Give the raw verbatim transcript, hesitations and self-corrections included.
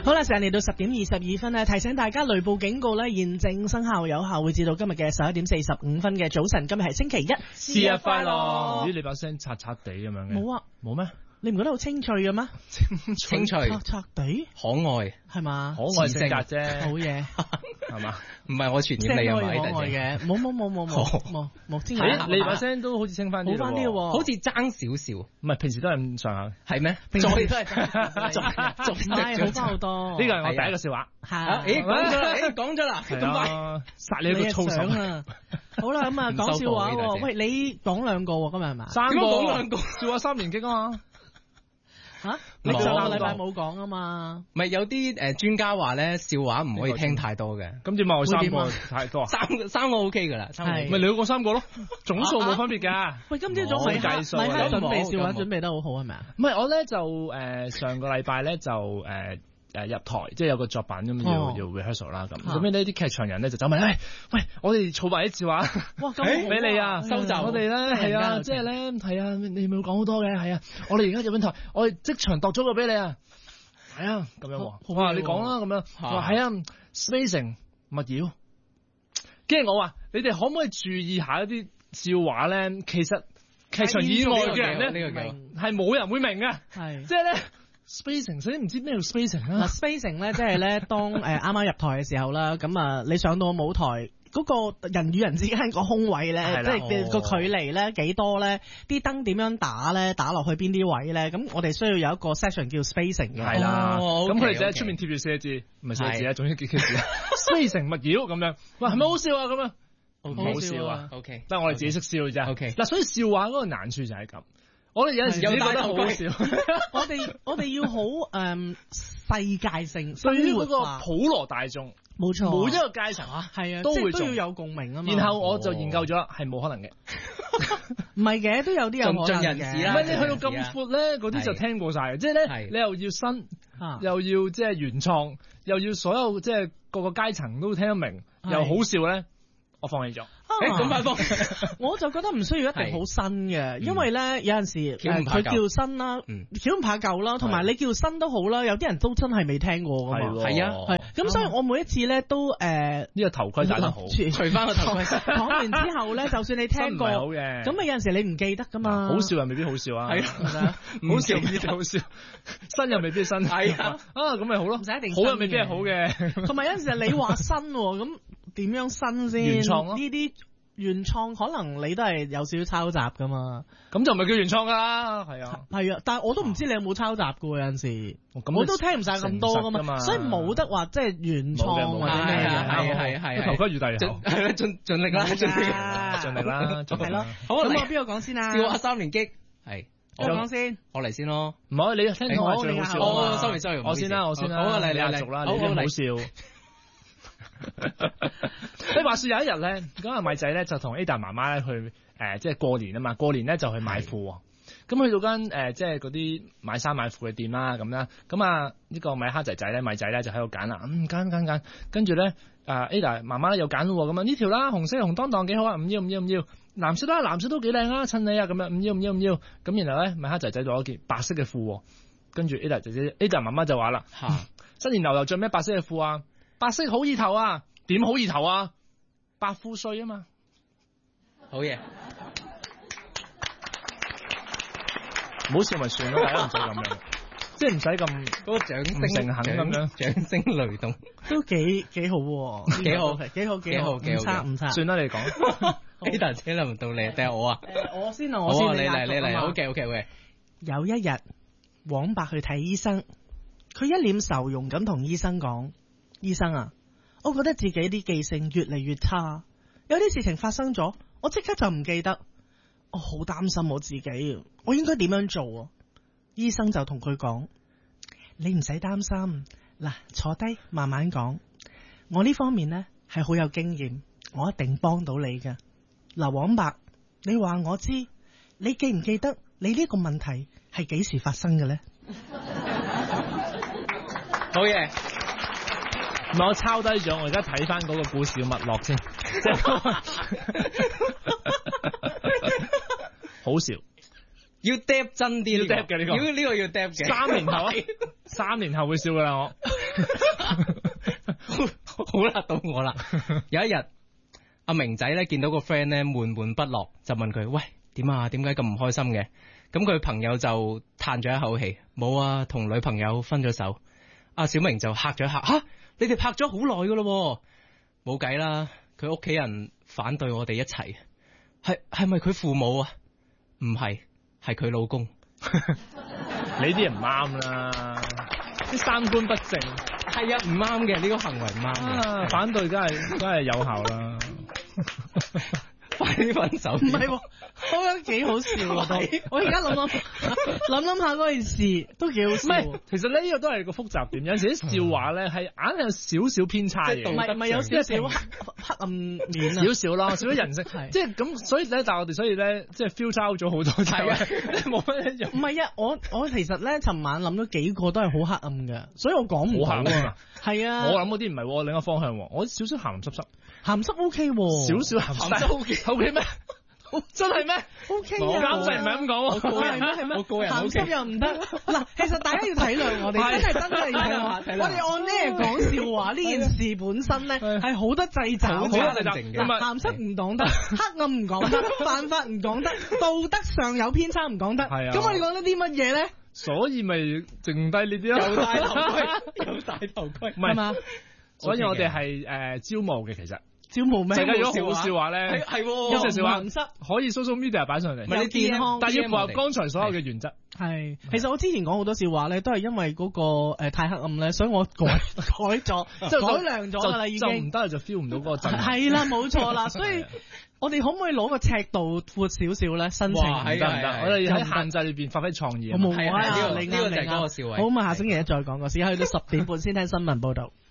好啦，成日嚟到十點二十二分咧，提醒大家雷暴警告咧現正生效，有效會至到今日嘅十一點四十五分嘅早晨。今日係星期一， 節日快樂！咦，你把聲刷刷地咁樣嘅？ 冇啊， 冇咩？ 你唔覺得好清脆嘅咩？ 清脆、 刷刷地， 可愛係嘛？ 可愛性格啫， 好嘢， 係嘛？ 唔係我傳染你啊嘛？ 可愛嘅，冇冇冇冇冇冇冇清脆。 你把聲都好似清翻啲， 好翻啲喎， 好似爭少少。 唔係平時都係咁上下， 係咩？ 平時都係仲唔係好翻好多。 呢個係我第一個笑話。 係， 誒講咗啦，誒講咗啦，咁快殺你一個粗手啊！好啦，咁啊講笑話喎，喂，你講兩個喎，今日係嘛？ 三個講兩個笑話三連擊啊嘛！ 吓，你上個禮拜冇講啊嘛？ 唔係有啲誒專家話咧，笑話唔可以聽太多嘅。 咁點啊？我三個太多， 三個三個 OK 噶啦， 係咪兩個三個咯？總數冇分別㗎。 喂，今朝早米哈米哈準備笑話準備得好好係咪啊？ 唔係我咧就誒上個禮拜咧就誒。誒入台即係有個作品咁要要 rehearsal 啦咁，咁樣呢啲劇場人咧就走埋，誒喂，我哋儲埋啲笑話， 哇咁俾你啊， 收集我哋咧係啊，即係咧係啊，你冇講好多嘅係啊，我哋而家入緊台，我哋即場度咗個俾你啊，係啊咁樣喎，哇你講啦咁樣，話係啊 spacing 勿擾，跟住我話你哋可唔可以注意下一啲笑話咧？其實劇場以外嘅人咧係冇人會明嘅，係即係咧。spacing， 所以唔知咩叫 spacing 啦。 嗱 spacing 咧，即係咧，當誒啱啱入台嘅時候啦，咁啊，你上到舞台嗰個人與人之間個空位咧，即係個距離咧幾多咧，啲燈點樣打咧，打落去邊啲位咧，咁我哋需要有一個 section 叫 spacing 嘅。係啦， 咁佢哋就喺出面貼住寫字，唔係寫字啊，總之幾幾字啊 ，spacing 勿擾咁樣。喂，係咪好笑啊？咁樣好笑啊 ，OK， 但係我哋自己識笑嘅啫。 OK， 嗱，所以笑話嗰個難處就係咁。我哋有陣時有覺得好好笑， 我哋我哋要好誒世界性， 對於嗰個普羅大眾， 冇錯， 每一個階層啊， 係啊， 都會都要有共鳴啊嘛。 然後我就研究咗，係冇可能嘅， 唔係嘅，都有啲有可能嘅。 唔係你去到咁闊咧，嗰啲就聽過晒嘅，即係咧，你又要新，又要即係原創，又要所有即係各個階層都聽得明，又好笑咧，我放棄咗。 誒咁快放， 我就覺得唔需要一定好新嘅，因為咧有陣時佢叫新啦，橋唔怕舊啦，同埋你叫新都好啦，有啲人都真係未聽過噶嘛。 係啊， 係咁，所以我每一次咧都誒呢個頭盔戴得好， 除翻個頭盔。講完之後咧，就算你聽過，咁啊有陣時你唔記得噶嘛。 好笑又未必好笑啊，係啊，好笑未必好笑，新又未必新，係啊，啊咁咪好咯，唔使一定好又未必係好嘅。同埋有陣時你話新咁點樣新先？原創咯，呢啲。原創可能你都係有少少抄襲噶嘛， 咁就唔係叫原創噶啦，係啊， 係啊，但係我都唔知你有冇抄襲噶喎，有陣時，我都聽唔晒咁多噶嘛，所以冇得話即係原創或者咩嘅， 係係係， 頭盔越大越好， 係啦，盡盡力啦，盡力啦， 盡力啦， 係咯，好咁我邊個講先啊？ 笑話三連擊，係我講先， 我嚟先咯， 唔好你聽我最好笑， 哦，sorry sorry， 我先啦我先啦， 好啊嚟嚟嚟， 續啦，你都好笑。你話說有一日咧，咁阿米仔咧就同 Ada 媽媽咧去誒，即係過年啊嘛，過年咧就去買褲，咁去到間誒即係嗰啲買衫買褲嘅店啦，咁啦，咁啊呢個米哈仔仔咧，米仔咧就喺度揀啦，嗯揀揀揀，跟住咧啊 Ada 媽媽咧又揀咯，咁啊呢條啦，紅色紅當當幾好啊，唔要唔要唔要，藍色啦，藍色都幾靚啊，襯你啊，咁樣唔要唔要唔要，咁然後咧米哈仔仔攞一件白色嘅褲，跟住 Ada 姐姐 Ada 媽媽就話啦，新年流流着咩白色嘅褲啊？白色好意頭啊，點好意頭啊？百富稅啊嘛， 好嘢， 唔好笑咪算咯，大家唔使咁樣，即係唔使咁嗰個掌聲誠懇咁樣， 掌聲雷動， 都幾幾好喎， 幾好， 幾好幾好，唔差唔差， 算啦你講， 呢台車輪唔到你，定係我啊？ 誒我先啊，我先， 你嚟你嚟，OK OK OK。 有一日，黃伯去睇醫生，佢一臉愁容咁同醫生講。醫生啊，我覺得自己啲記性越嚟越差，有啲事情發生咗，我即刻就唔記得，我好擔心我自己，我應該點樣做啊？醫生就同佢講：你唔使擔心，嗱，坐低慢慢講，我呢方面呢係好有經驗，我一定幫到你㗎。嗱，黃伯，你話我知，你記唔記得你呢個問題係幾時發生嘅呢？ 好嘢。 唔係我抄低咗，我而家睇翻嗰個故事嘅脈絡先，即係好笑， 要 dap 真啲， 要 dap 嘅呢個， 要呢個要 dap 嘅， 三年後啊，三年後會笑噶啦我， 好啦，到我啦。有一日，阿明仔咧見到個 friend 咧悶悶不樂，就問佢：喂，點啊？點解咁唔開心嘅？咁佢朋友就嘆咗一口氣，冇啊，同女朋友分咗手。阿小明就嚇咗一嚇，吓、啊、你哋拍咗好耐噶咯，冇計啦，佢屋企人反對我哋一齊，係係咪佢父母啊？唔係，係佢老公。 你啲人唔啱啦，啲三觀不正。 係啊，唔啱嘅，呢個行為唔啱嘅。 啊，反對梗係梗係有效啦。 快啲分手！ 唔係喎，我覺得幾好笑啊！都我而家諗諗諗諗下嗰件事都幾好唔笑。 係，其實呢呢個都係個複雜點，有陣時啲笑話咧係硬係有少少偏差嘅， 唔係唔係有少少黑黑暗面啊， 少少咯，少少人性，即係咁，所以咧，但係我哋所以咧，即係 filter out 咗好多，係啊，冇乜一樣。 唔係啊，我我其實咧，尋晚諗咗幾個都係好黑暗嘅，所以我講唔到啊。係啊， 我諗嗰啲唔係另一個方向，我少少鹹濕濕， 鹹濕 OK 喎， 少少鹹濕 OK OK 咩？真係咩 ？OK 啊， 監製唔係咁講喎， 我個人係咩？ 我個人鹹濕又唔得。嗱，其實大家要體諒我哋，真係真係要體諒。我哋按呢嚟講笑話呢件事本身咧係好得掣肘， 好得正嘅。 鹹濕唔講得，黑暗唔講得，犯法唔講得，道德上有偏差唔講得。 係啊。 咁我哋講得啲乜嘢咧？ 所以咪剩低呢啲咯。 有戴頭盔，有戴頭盔， 係嘛？ 所以我哋係誒招募嘅，其實。 招募咩？ 世界有好笑話咧， 係有笑話鹹濕可以 social media 擺上嚟， 唔係你健康， 但係要符合剛才所有嘅原則。 係，其實我之前講好多笑話咧，都係因為嗰個誒太黑暗咧，所以我改改咗，即係改良咗㗎啦，已經。 就唔得就 feel 唔到嗰個真。 係啦，冇錯啦，所以我哋可唔可以攞個尺度闊少少咧？心情唔得唔得，我哋喺限制裏邊發揮創意。 我冇啊， 呢個你呢個就係嗰個笑位。 好，咁啊，下星期一再講個，時間去到十點半先聽新聞報導。